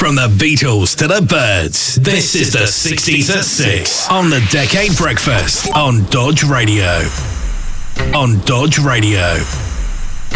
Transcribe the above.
From the Beatles to the Byrds, this is the 60s at 6 on the Decade Breakfast on Dodge Radio. On Dodge Radio.